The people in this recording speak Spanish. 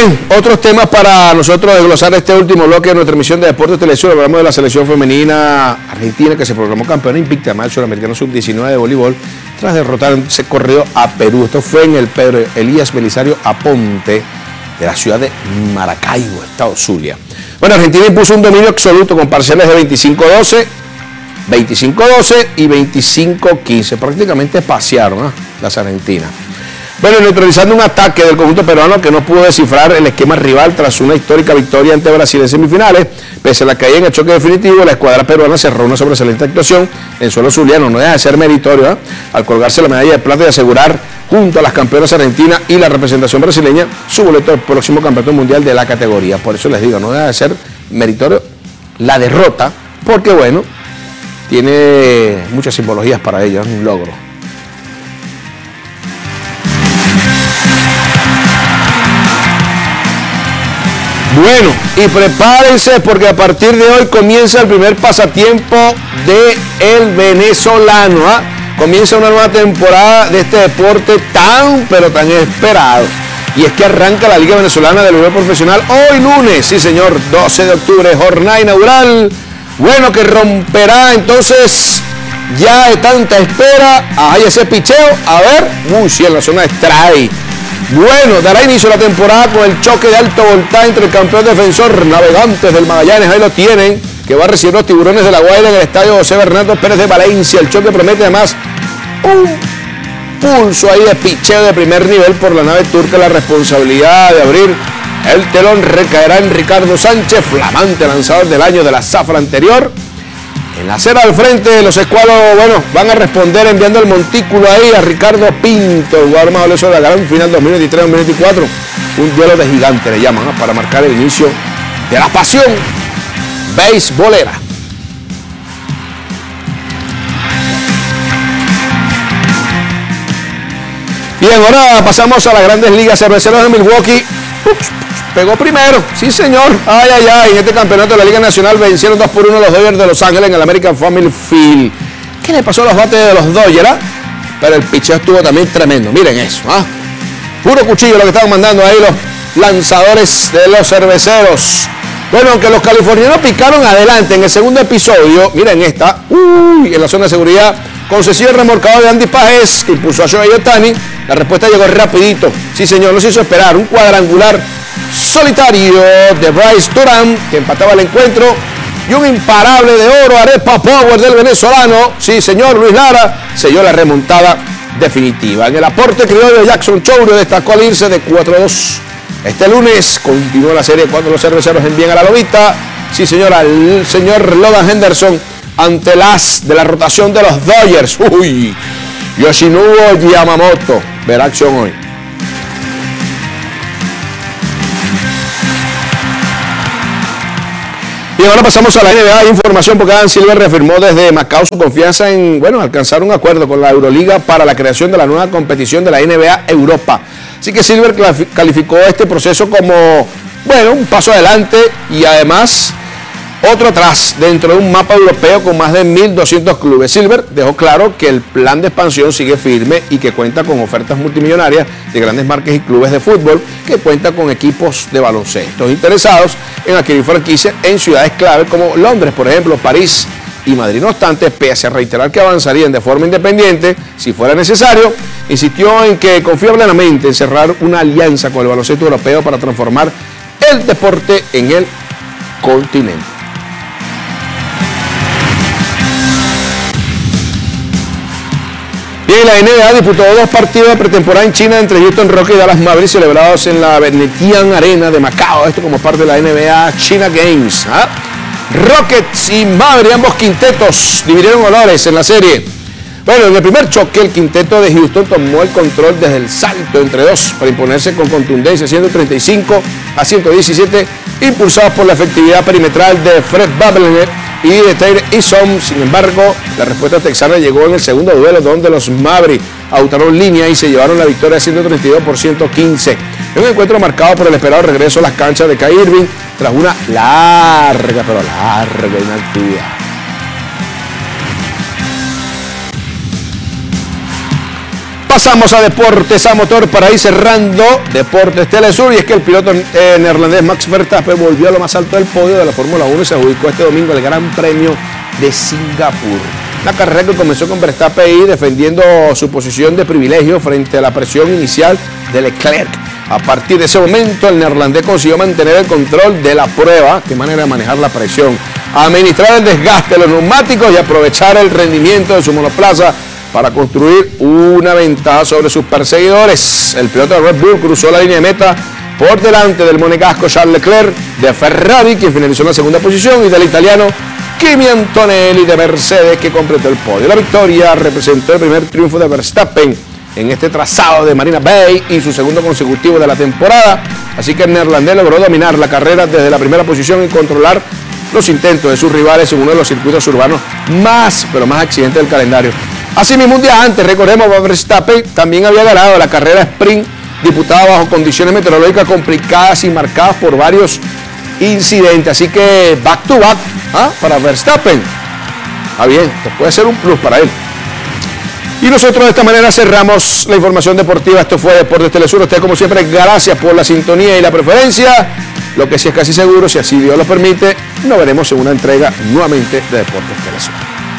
Bien, otros temas para nosotros desglosar este último bloque de nuestra emisión de Deportes Televisión. Hablamos de la selección femenina argentina que se proclamó campeona invicta del Suramericano Sub-19 de voleibol tras derrotar ese corrido a Perú. Esto fue en el Pedro Elías Belisario Aponte de la ciudad de Maracaibo, estado Zulia. Bueno, Argentina impuso un dominio absoluto con parciales de 25-12, 25-12 y 25-15. Prácticamente pasearon las argentinas. Bueno, neutralizando un ataque del conjunto peruano que no pudo descifrar el esquema rival tras una histórica victoria ante Brasil en semifinales. Pese a la caída en el choque definitivo, la escuadra peruana cerró una sobresaliente actuación en suelo zuliano. No deja de ser meritorio al colgarse la medalla de plata y asegurar, junto a las campeonas argentinas y la representación brasileña, su boleto al próximo campeonato mundial de la categoría. Por eso les digo, no deja de ser meritorio la derrota, porque bueno, tiene muchas simbologías para ello, es un logro. Bueno, y prepárense porque a partir de hoy comienza el primer pasatiempo del venezolano. Comienza una nueva temporada de este deporte tan, pero tan esperado. Y es que arranca la Liga Venezolana de Voleibol Profesional hoy lunes, sí señor, 12 de octubre, jornada inaugural. Bueno, que romperá entonces ya de tanta espera. Hay ese picheo, a ver, sí, en la zona de strike. Bueno, dará inicio a la temporada con el choque de alto voltaje entre el campeón defensor Navegantes del Magallanes, ahí lo tienen, que va a recibir los Tiburones de La Guaira en el estadio José Bernardo Pérez de Valencia. El choque promete además un pulso ahí de picheo de primer nivel por la nave turca. La responsabilidad de abrir el telón recaerá en Ricardo Sánchez, flamante lanzador del año de la zafra anterior. En la acera al frente, los escualos, bueno, van a responder enviando el montículo ahí a Ricardo Pinto, el jugador más valioso de la gran final 2023-2024. Un duelo de gigante le llaman, para marcar el inicio de la pasión beisbolera. Bien, ahora pasamos a las grandes ligas. Cerveceros de Milwaukee. Pegó primero, sí señor, en este campeonato de la Liga Nacional vencieron 2-1 los Dodgers de Los Ángeles en el American Family Field. ¿Qué le pasó a los bates de los Dodgers? Pero el picheo estuvo también tremendo, miren eso, puro cuchillo lo que estaban mandando ahí los lanzadores de los cerveceros. Bueno, aunque los californianos picaron adelante en el segundo episodio, miren esta, en la zona de seguridad, con sencillo remolcador de Andy Pages, que impulsó a Shohei Ohtani, la respuesta llegó rapidito, sí señor, no se hizo esperar, un cuadrangular solitario de Bryce Durán, que empataba el encuentro, y un imparable de oro, Arepa Power del venezolano, sí señor, Luis Lara, selló la remontada definitiva. En el aporte criollo, Jackson Chourio destacó al irse de 4-2. Este lunes continúa la serie cuando los cerveceros envían a la lobita, sí señor, al señor Logan Henderson ante el as de la rotación de los Dodgers. Yoshinobu Yamamoto verá acción hoy. Y ahora pasamos a la NBA. Información porque Adam Silver reafirmó desde Macao su confianza en, alcanzar un acuerdo con la Euroliga para la creación de la nueva competición de la NBA Europa. Así que Silver calificó este proceso como, un paso adelante y además otro atrás dentro de un mapa europeo con más de 1.200 clubes. Silver dejó claro que el plan de expansión sigue firme y que cuenta con ofertas multimillonarias de grandes marcas y clubes de fútbol que cuentan con equipos de baloncesto interesados en adquirir franquicias en ciudades clave como Londres, por ejemplo, París y Madrid. No obstante, pese a reiterar que avanzarían de forma independiente si fuera necesario, insistió en que confía plenamente en cerrar una alianza con el baloncesto europeo para transformar el deporte en el continente. Bien, la NBA disputó 2 partidos de pretemporada en China entre Houston Rockets y Dallas Mavericks celebrados en la Venetian Arena de Macao, esto como parte de la NBA China Games. Rockets y Mavericks, ambos quintetos, dividieron honores en la serie. Bueno, en el primer choque, el quinteto de Houston tomó el control desde el salto entre dos para imponerse con contundencia, 135-117, impulsados por la efectividad perimetral de Fred VanVleet y de Tyler Eason. Sin embargo, la respuesta texana llegó en el segundo duelo, donde los Mavericks ajustaron línea y se llevaron la victoria 132-115. En un encuentro marcado por el esperado regreso a las canchas de Kyrie Irving tras una larga inactividad. Pasamos a Deportes a Motor para ir cerrando Deportes Telesur, y es que el piloto neerlandés Max Verstappen volvió a lo más alto del podio de la Fórmula 1 y se adjudicó este domingo el Gran Premio de Singapur. La carrera que comenzó con Verstappen defendiendo su posición de privilegio frente a la presión inicial de Leclerc. A partir de ese momento el neerlandés consiguió mantener el control de la prueba, qué manera de manejar la presión, administrar el desgaste de los neumáticos y aprovechar el rendimiento de su monoplaza para construir una ventaja sobre sus perseguidores. El piloto de Red Bull cruzó la línea de meta por delante del monegasco Charles Leclerc de Ferrari, quien finalizó en la segunda posición, y del italiano Kimi Antonelli de Mercedes, que completó el podio. La victoria representó el primer triunfo de Verstappen en este trazado de Marina Bay y su segundo consecutivo de la temporada, así que el neerlandés logró dominar la carrera desde la primera posición y controlar los intentos de sus rivales en uno de los circuitos urbanos más accidentes del calendario. Asimismo, un día antes, recordemos, Verstappen también había ganado la carrera sprint disputada bajo condiciones meteorológicas complicadas y marcadas por varios incidentes, así que back to back para Verstappen. Bien, pues puede ser un plus para él. Y nosotros de esta manera cerramos la información deportiva. Esto fue Deportes Telesur. Usted, como siempre, gracias por la sintonía y la preferencia. Lo que sí es casi seguro, si así Dios lo permite, nos veremos en una entrega nuevamente de Deportes Telesur.